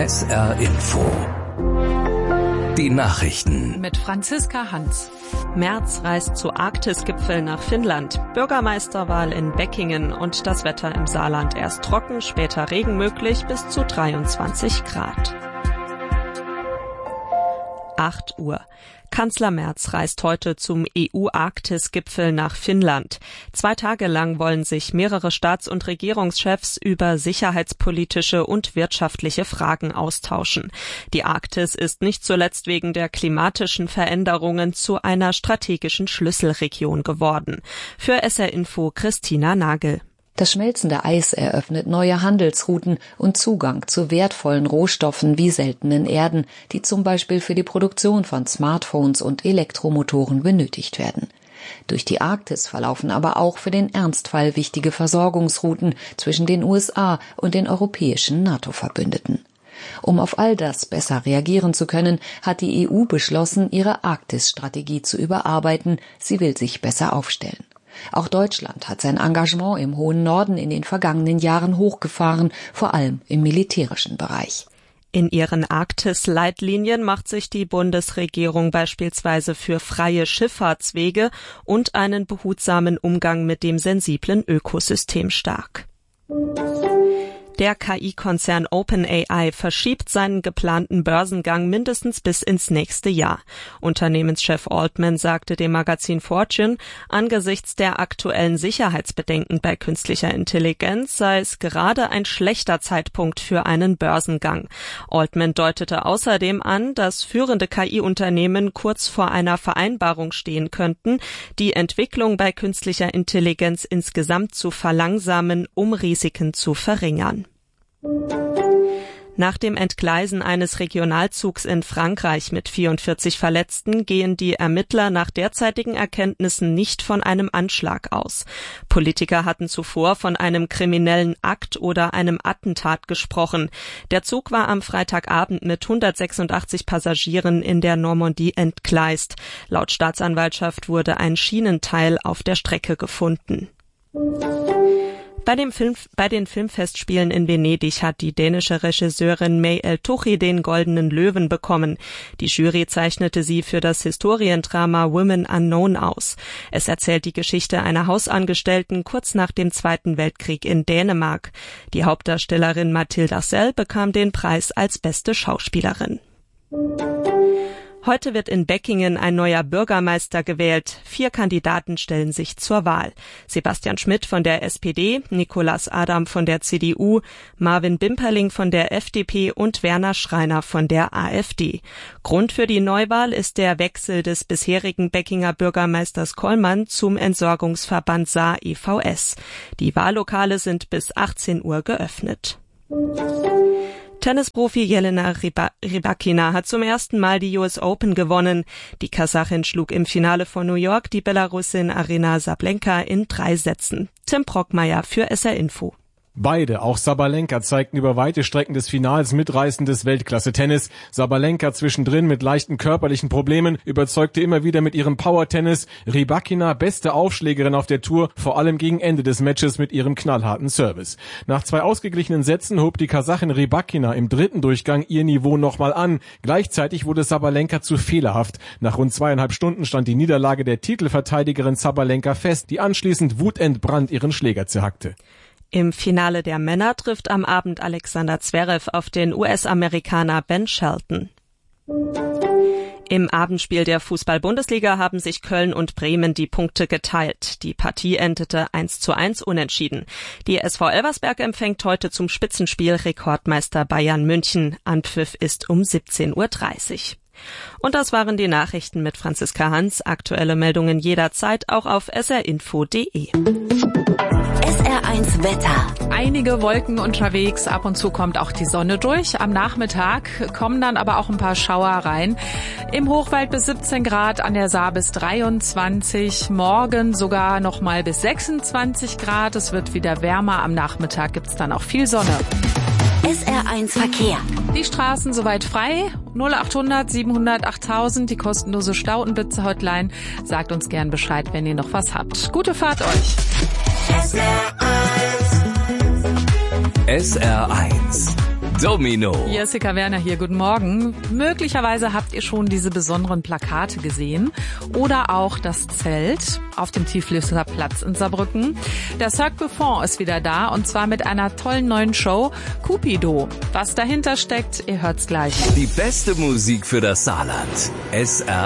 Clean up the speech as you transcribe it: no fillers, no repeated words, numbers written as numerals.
SR Info. Die Nachrichten. Mit Franziska Hans. Merz reist zu Arktis-Gipfel nach Finnland. Bürgermeisterwahl in Beckingen und das Wetter im Saarland erst trocken, später Regen möglich bis zu 23 Grad. 8 Uhr. Kanzler Merz reist heute zum EU-Arktis-Gipfel nach Finnland. 2 Tage lang wollen sich mehrere Staats- und Regierungschefs über sicherheitspolitische und wirtschaftliche Fragen austauschen. Die Arktis ist nicht zuletzt wegen der klimatischen Veränderungen zu einer strategischen Schlüsselregion geworden. Für SR Info Christina Nagel. Das schmelzende Eis eröffnet neue Handelsrouten und Zugang zu wertvollen Rohstoffen wie seltenen Erden, die zum Beispiel für die Produktion von Smartphones und Elektromotoren benötigt werden. Durch die Arktis verlaufen aber auch für den Ernstfall wichtige Versorgungsrouten zwischen den USA und den europäischen NATO-Verbündeten. Um auf all das besser reagieren zu können, hat die EU beschlossen, ihre Arktis-Strategie zu überarbeiten. Sie will sich besser aufstellen. Auch Deutschland hat sein Engagement im hohen Norden in den vergangenen Jahren hochgefahren, vor allem im militärischen Bereich. In ihren Arktis-Leitlinien macht sich die Bundesregierung beispielsweise für freie Schifffahrtswege und einen behutsamen Umgang mit dem sensiblen Ökosystem stark. Der KI-Konzern OpenAI verschiebt seinen geplanten Börsengang mindestens bis ins nächste Jahr. Unternehmenschef Altman sagte dem Magazin Fortune, angesichts der aktuellen Sicherheitsbedenken bei künstlicher Intelligenz sei es gerade ein schlechter Zeitpunkt für einen Börsengang. Altman deutete außerdem an, dass führende KI-Unternehmen kurz vor einer Vereinbarung stehen könnten, die Entwicklung bei künstlicher Intelligenz insgesamt zu verlangsamen, um Risiken zu verringern. Nach dem Entgleisen eines Regionalzugs in Frankreich mit 44 Verletzten gehen die Ermittler nach derzeitigen Erkenntnissen nicht von einem Anschlag aus. Politiker hatten zuvor von einem kriminellen Akt oder einem Attentat gesprochen. Der Zug war am Freitagabend mit 186 Passagieren in der Normandie entgleist. Laut Staatsanwaltschaft wurde ein Schienenteil auf der Strecke gefunden. Bei den Filmfestspielen in Venedig hat die dänische Regisseurin May El-Touchi den Goldenen Löwen bekommen. Die Jury zeichnete sie für das Historiendrama Women Unknown aus. Es erzählt die Geschichte einer Hausangestellten kurz nach dem Zweiten Weltkrieg in Dänemark. Die Hauptdarstellerin Mathilda Sell bekam den Preis als beste Schauspielerin. Heute wird in Beckingen ein neuer Bürgermeister gewählt. 4 Kandidaten stellen sich zur Wahl. Sebastian Schmidt von der SPD, Nicolas Adam von der CDU, Marvin Bimperling von der FDP und Werner Schreiner von der AfD. Grund für die Neuwahl ist der Wechsel des bisherigen Beckinger Bürgermeisters Kollmann zum Entsorgungsverband Saar e.V.S. Die Wahllokale sind bis 18 Uhr geöffnet. Tennisprofi Jelena Rybakina hat zum ersten Mal die US Open gewonnen. Die Kasachin schlug im Finale von New York die Belarusin Aryna Sablenka in 3 Sätzen. Tim Brockmeier für SR Info. Beide, auch Sabalenka, zeigten über weite Strecken des Finals mitreißendes Weltklasse-Tennis. Sabalenka zwischendrin mit leichten körperlichen Problemen, überzeugte immer wieder mit ihrem Power-Tennis. Rybakina, beste Aufschlägerin auf der Tour, vor allem gegen Ende des Matches mit ihrem knallharten Service. Nach 2 ausgeglichenen Sätzen hob die Kasachin Rybakina im 3. Durchgang ihr Niveau nochmal an. Gleichzeitig wurde Sabalenka zu fehlerhaft. Nach rund 2,5 Stunden stand die Niederlage der Titelverteidigerin Sabalenka fest, die anschließend wutentbrannt ihren Schläger zerhackte. Im Finale der Männer trifft am Abend Alexander Zverev auf den US-Amerikaner Ben Shelton. Im Abendspiel der Fußball-Bundesliga haben sich Köln und Bremen die Punkte geteilt. Die Partie endete 1:1 unentschieden. Die SV Elversberg empfängt heute zum Spitzenspiel Rekordmeister Bayern München. Anpfiff ist um 17:30 Uhr. Und das waren die Nachrichten mit Franziska Hans. Aktuelle Meldungen jederzeit auch auf srinfo.de. SR1 Wetter. Einige Wolken unterwegs, ab und zu kommt auch die Sonne durch. Am Nachmittag kommen dann aber auch ein paar Schauer rein. Im Hochwald bis 17 Grad, an der Saar bis 23, morgen sogar noch mal bis 26 Grad. Es wird wieder wärmer, am Nachmittag gibt's dann auch viel Sonne. SR1 Verkehr. Die Straßen soweit frei. 0800 700 8000, die kostenlose Stautenblitze-Hotline. Sagt uns gern Bescheid, wenn ihr noch was habt. Gute Fahrt euch. SR1 Domino. Jessica Werner hier, guten Morgen. Möglicherweise habt ihr schon diese besonderen Plakate gesehen oder auch das Zelt auf dem Tifliser Platz in Saarbrücken. Der Cirque Buffon ist wieder da und zwar mit einer tollen neuen Show, Cupido. Was dahinter steckt, ihr hört's gleich. Die beste Musik für das Saarland. SR